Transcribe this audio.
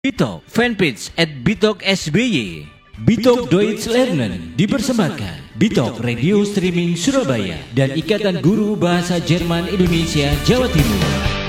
Bitok fanpage @bitokSBY. Bitok Deutsch Lernen dipersembahkan Bitok Radio Streaming Surabaya dan Ikatan Guru Bahasa Jerman Indonesia Jawa Timur.